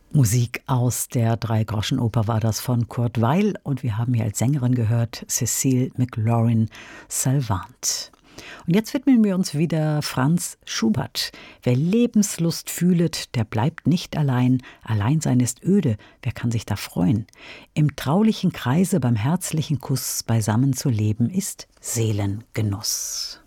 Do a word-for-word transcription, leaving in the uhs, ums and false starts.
Musik aus der Dreigroschenoper war das von Kurt Weill und wir haben hier als Sängerin gehört Cécile McLaurin-Salvant. Und jetzt widmen wir uns wieder Franz Schubert. Wer Lebenslust fühlet, der bleibt nicht allein. Alleinsein ist öde, wer kann sich da freuen? Im traulichen Kreise beim herzlichen Kuss beisammen zu leben ist Seelengenuss.